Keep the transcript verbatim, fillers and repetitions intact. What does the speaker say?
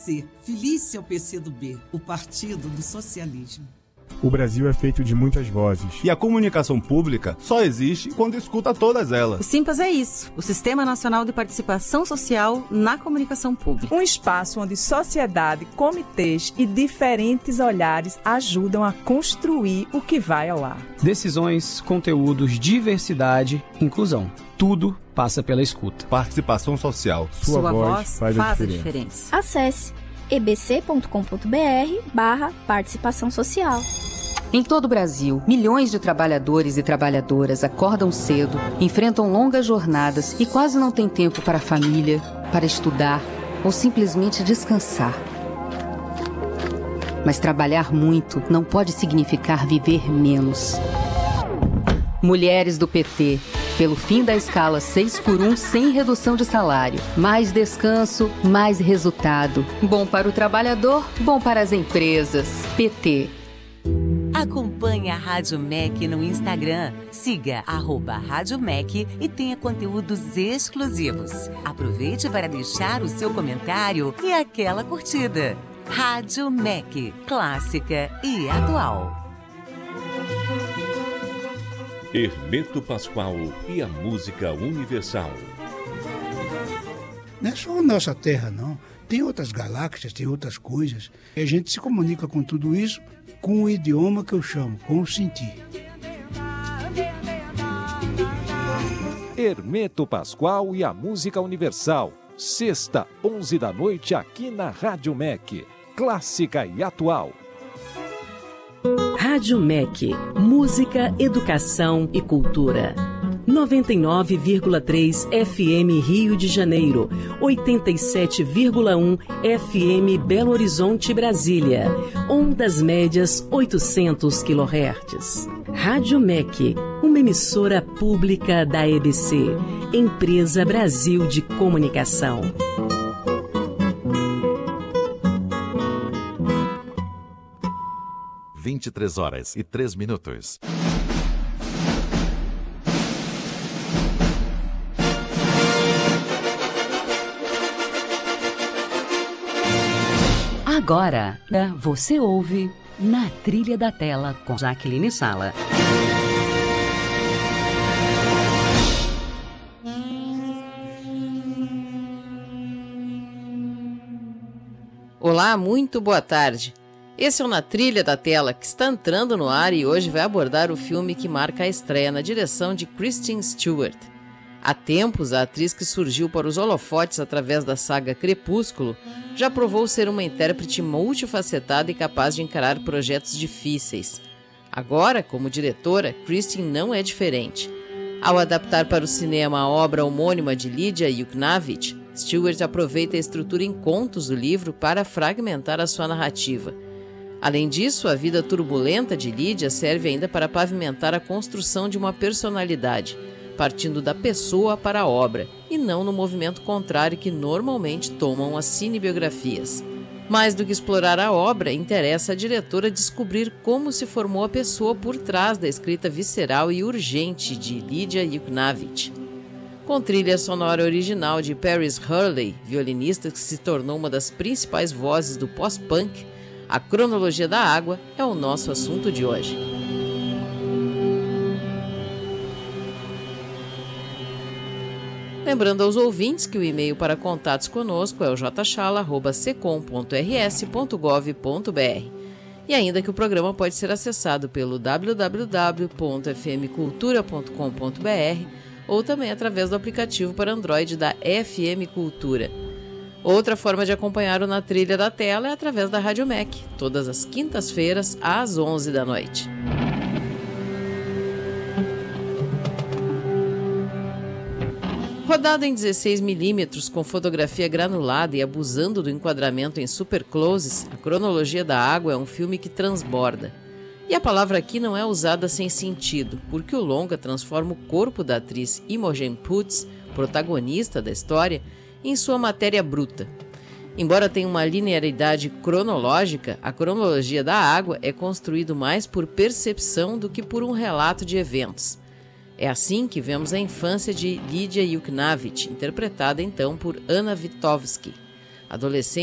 C, Felícia ao P C do B, o Partido do Socialismo. O Brasil é feito de muitas vozes. E a comunicação pública só existe quando escuta todas elas. O Simpas é isso, o Sistema Nacional de Participação Social na Comunicação Pública. Um espaço onde sociedade, comitês e diferentes olhares ajudam a construir o que vai ao ar. Decisões, conteúdos, diversidade, inclusão. Tudo passa pela escuta. Participação social. Sua, Sua voz, voz faz, faz a, diferença. a diferença. Acesse e b c ponto com ponto b r barra participação social. Em todo o Brasil, milhões de trabalhadores e trabalhadoras acordam cedo, enfrentam longas jornadas e quase não têm tempo para a família, para estudar ou simplesmente descansar. Mas trabalhar muito não pode significar viver menos. Mulheres do P T, pelo fim da escala seis por um sem redução de salário. Mais descanso, mais resultado. Bom para o trabalhador, bom para as empresas. P T. Acompanhe a Rádio M E C no Instagram. Siga arroba Rádio M E C e tenha conteúdos exclusivos. Aproveite para deixar o seu comentário e aquela curtida. Rádio M E C, clássica e atual. Hermeto Pascoal e a música universal. Não é só a nossa Terra, não. Tem outras galáxias, tem outras coisas. E a gente se comunica com tudo isso com o idioma que eu chamo, com o sentir. Hermeto Pascoal e a música universal. Sexta, onze da noite, aqui na Rádio M E C. Clássica e atual. Rádio M E C, música, educação e cultura. noventa e nove vírgula três F M Rio de Janeiro, oitenta e sete vírgula um F M Belo Horizonte, Brasília. Ondas médias oitocentos quilohertz. Rádio M E C, uma emissora pública da E B C, Empresa Brasil de Comunicação. vinte e três horas e três minutos. Agora, você ouve Na Trilha da Tela com Jaqueline Sala. Olá, muito boa tarde. Esse é o Na Trilha da Tela, que está entrando no ar e hoje vai abordar o filme que marca a estreia na direção de Kristen Stewart. Há tempos, a atriz que surgiu para os holofotes através da saga Crepúsculo já provou ser uma intérprete multifacetada e capaz de encarar projetos difíceis. Agora, como diretora, Kristen não é diferente. Ao adaptar para o cinema a obra homônima de Lidia Yuknavitch, Stewart aproveita a estrutura em contos do livro para fragmentar a sua narrativa. Além disso, a vida turbulenta de Lídia serve ainda para pavimentar a construção de uma personalidade, partindo da pessoa para a obra, e não no movimento contrário que normalmente tomam as cinebiografias. Mais do que explorar a obra, interessa à diretora descobrir como se formou a pessoa por trás da escrita visceral e urgente de Lidia Yuknavitch. Com trilha sonora original de Paris Hurley, violinista que se tornou uma das principais vozes do pós-punk, a cronologia da água é o nosso assunto de hoje. Lembrando aos ouvintes que o e-mail para contatos conosco é o j chala arroba secom ponto r s ponto gov ponto b r e ainda que o programa pode ser acessado pelo w w w ponto f m cultura ponto com ponto b r ou também através do aplicativo para Android da F M Cultura. Outra forma de acompanhar o Na Trilha da Tela é através da Rádio M E C, todas as quintas-feiras, às onze da noite. Rodado em dezesseis milímetros com fotografia granulada e abusando do enquadramento em super closes, A Cronologia da Água é um filme que transborda. E a palavra aqui não é usada sem sentido, porque o longa transforma o corpo da atriz Imogen Poots, protagonista da história, em sua matéria bruta. Embora tenha uma linearidade cronológica, A Cronologia da Água é construído mais por percepção do que por um relato de eventos. É assim que vemos a infância de Lidia Yuknavitch, interpretada então por Anna Witkowski, adolescente